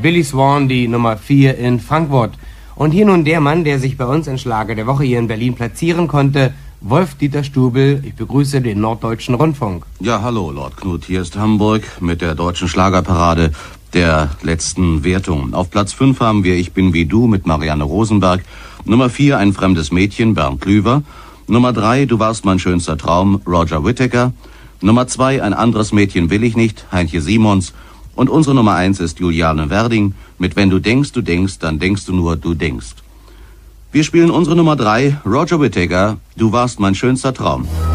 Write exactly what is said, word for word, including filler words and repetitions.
Billy Swan die Nummer vier in Frankfurt. Und hier nun der Mann, der sich bei uns in Schlager der Woche hier in Berlin platzieren konnte, Wolf-Dieter Stubel. Ich begrüße den Norddeutschen Rundfunk. Ja, hallo, Lord Knut. Hier ist Hamburg mit der deutschen Schlagerparade der letzten Wertung. Auf Platz fünf haben wir Ich bin wie du mit Marianne Rosenberg. Nummer vier Ein fremdes Mädchen, Bernd Klüver. Nummer drei Du warst mein schönster Traum, Roger Whittaker. Nummer zwei Ein anderes Mädchen will ich nicht, Heintje Simons. Und unsere Nummer eins ist Juliane Werding mit Wenn du denkst, du denkst, dann denkst du nur, du denkst. Wir spielen unsere Nummer drei, Roger Whittaker, Du warst mein schönster Traum.